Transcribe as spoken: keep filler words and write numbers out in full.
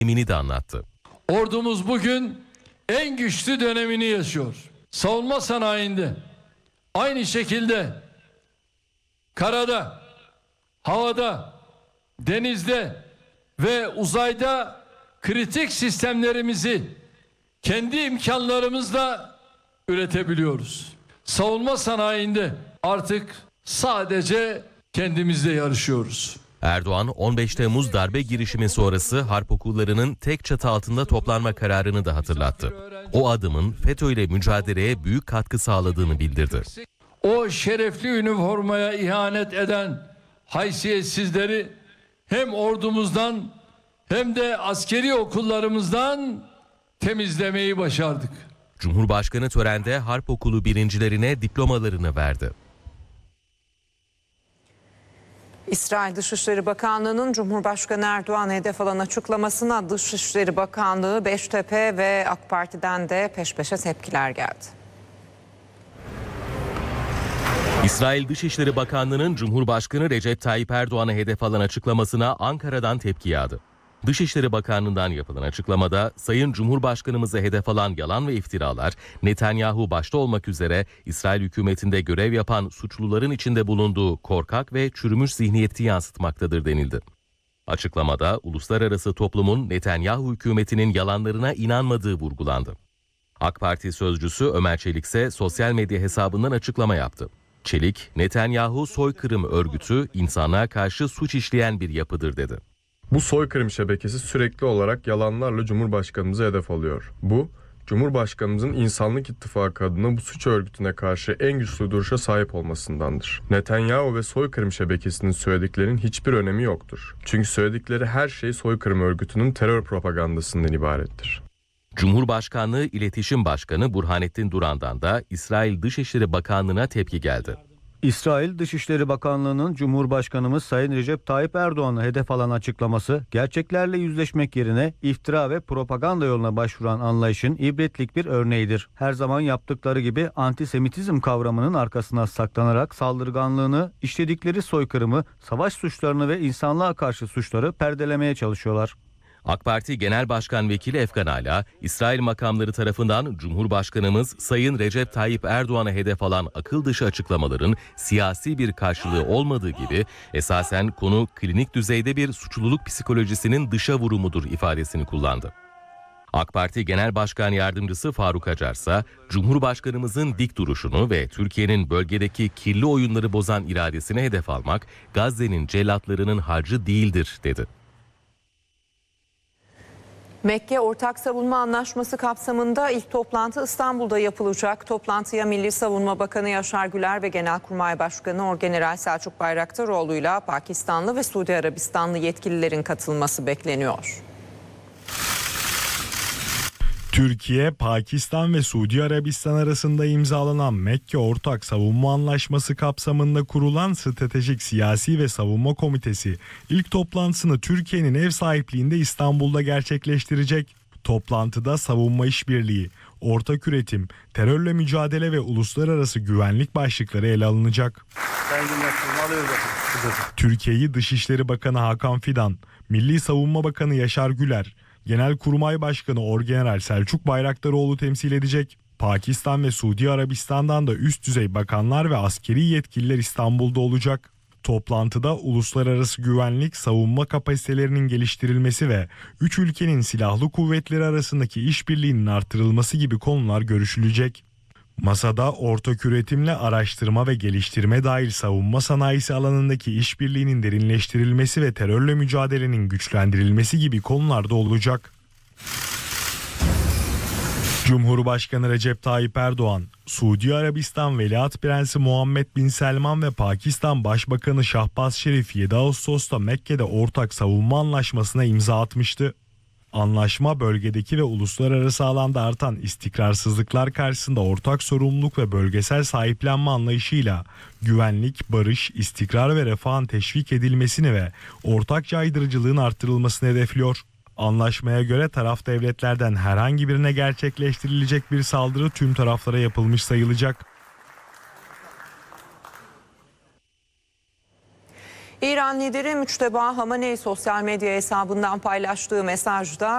Emini de anlattı. Ordumuz bugün en güçlü dönemini yaşıyor. Savunma sanayinde aynı şekilde karada, havada, denizde ve uzayda kritik sistemlerimizi kendi imkanlarımızla üretebiliyoruz. Savunma sanayinde artık sadece kendimizle yarışıyoruz. Erdoğan on beş Temmuz darbe girişimi sonrası harp okullarının tek çatı altında toplanma kararını da hatırlattı. O adımın FETÖ ile mücadeleye büyük katkı sağladığını bildirdi. O şerefli üniformaya ihanet eden haysiyetsizleri hem ordumuzdan hem de askeri okullarımızdan temizlemeyi başardık. Cumhurbaşkanı törende harp okulu birincilerine diplomalarını verdi. İsrail Dışişleri Bakanlığı'nın Cumhurbaşkanı Erdoğan'a hedef alan açıklamasına Dışişleri Bakanlığı, Beştepe ve AK Parti'den de peş peşe tepkiler geldi. İsrail Dışişleri Bakanlığı'nın Cumhurbaşkanı Recep Tayyip Erdoğan'a hedef alan açıklamasına Ankara'dan tepki yağdı. Dışişleri Bakanlığı'ndan yapılan açıklamada Sayın Cumhurbaşkanımıza hedef alan yalan ve iftiralar, Netanyahu başta olmak üzere İsrail hükümetinde görev yapan suçluların içinde bulunduğu korkak ve çürümüş zihniyeti yansıtmaktadır denildi. Açıklamada uluslararası toplumun Netanyahu hükümetinin yalanlarına inanmadığı vurgulandı. AK Parti sözcüsü Ömer Çelik ise sosyal medya hesabından açıklama yaptı. Çelik, Netanyahu soykırım örgütü insanlığa karşı suç işleyen bir yapıdır dedi. Bu soykırım şebekesi sürekli olarak yalanlarla Cumhurbaşkanımıza hedef alıyor. Bu, Cumhurbaşkanımızın İnsanlık İttifakı adına bu suç örgütüne karşı en güçlü duruşa sahip olmasındandır. Netanyahu ve soykırım şebekesinin söylediklerinin hiçbir önemi yoktur. Çünkü söyledikleri her şey soykırım örgütünün terör propagandasından ibarettir. Cumhurbaşkanlığı İletişim Başkanı Burhanettin Duran'dan da İsrail Dışişleri Bakanlığı'na tepki geldi. İsrail Dışişleri Bakanlığı'nın Cumhurbaşkanımız Sayın Recep Tayyip Erdoğan'a hedef alan açıklaması, gerçeklerle yüzleşmek yerine iftira ve propaganda yoluna başvuran anlayışın ibretlik bir örneğidir. Her zaman yaptıkları gibi antisemitizm kavramının arkasına saklanarak saldırganlığını, işledikleri soykırımı, savaş suçlarını ve insanlığa karşı suçları perdelemeye çalışıyorlar. AK Parti Genel Başkan Vekili Efkan Ala, İsrail makamları tarafından Cumhurbaşkanımız Sayın Recep Tayyip Erdoğan'a hedef alan akıl dışı açıklamaların siyasi bir karşılığı olmadığı gibi esasen konu klinik düzeyde bir suçluluk psikolojisinin dışa vurumudur ifadesini kullandı. AK Parti Genel Başkan Yardımcısı Faruk Acar ise Cumhurbaşkanımızın dik duruşunu ve Türkiye'nin bölgedeki kirli oyunları bozan iradesine hedef almak Gazze'nin cellatlarının harcı değildir dedi. Mekke Ortak Savunma Anlaşması kapsamında ilk toplantı İstanbul'da yapılacak. Toplantıya Milli Savunma Bakanı Yaşar Güler ve Genelkurmay Başkanı Orgeneral Selçuk Bayraktaroğlu'yla Pakistanlı ve Suudi Arabistanlı yetkililerin katılması bekleniyor. Türkiye, Pakistan ve Suudi Arabistan arasında imzalanan Mekke Ortak Savunma Anlaşması kapsamında kurulan Stratejik Siyasi ve Savunma Komitesi ilk toplantısını Türkiye'nin ev sahipliğinde İstanbul'da gerçekleştirecek. Toplantıda savunma işbirliği, ortak üretim, terörle mücadele ve uluslararası güvenlik başlıkları ele alınacak. Türkiye'yi Dışişleri Bakanı Hakan Fidan, Milli Savunma Bakanı Yaşar Güler, Genelkurmay Başkanı Orgeneral Selçuk Bayraktaroğlu temsil edecek. Pakistan ve Suudi Arabistan'dan da üst düzey bakanlar ve askeri yetkililer İstanbul'da olacak. Toplantıda uluslararası güvenlik, savunma kapasitelerinin geliştirilmesi ve üç ülkenin silahlı kuvvetleri arasındaki işbirliğinin artırılması gibi konular görüşülecek. Masada ortak üretimle araştırma ve geliştirme dahil savunma sanayisi alanındaki işbirliğinin derinleştirilmesi ve terörle mücadelenin güçlendirilmesi gibi konularda olacak. Cumhurbaşkanı Recep Tayyip Erdoğan, Suudi Arabistan Veliaht Prensi Muhammed Bin Selman ve Pakistan Başbakanı Şahbaz Şerif yedi Ağustos'ta Mekke'de ortak savunma anlaşmasına imza atmıştı. Anlaşma bölgedeki ve uluslararası alanda artan istikrarsızlıklar karşısında ortak sorumluluk ve bölgesel sahiplenme anlayışıyla güvenlik, barış, istikrar ve refahın teşvik edilmesini ve ortak caydırıcılığın artırılmasını hedefliyor. Anlaşmaya göre taraf devletlerden herhangi birine gerçekleştirilecek bir saldırı tüm taraflara yapılmış sayılacak. İran lideri Müçteba Hamaney sosyal medya hesabından paylaştığı mesajda